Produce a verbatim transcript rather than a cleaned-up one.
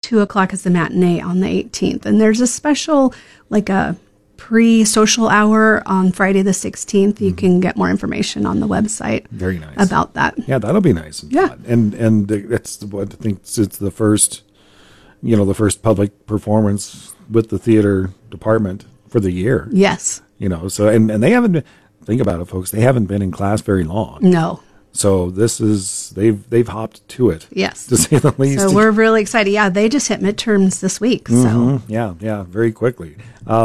two o'clock is the matinee on the eighteenth. And there's a special, like a pre-social hour on Friday the sixteenth. You mm-hmm. can get more information on the website. Very nice. About that. Yeah, that'll be nice. And yeah. fun. And, and that's what I think it's the first, you know, the first public performance with the theater department for the year. Yes. You know, so, and, and they haven't been, think about it, folks, they haven't been in class very long. No. So this is, they've, they've hopped to it. Yes. To say the least. So we're really excited. Yeah, they just hit midterms this week. So mm-hmm. yeah, yeah, very quickly. Uh,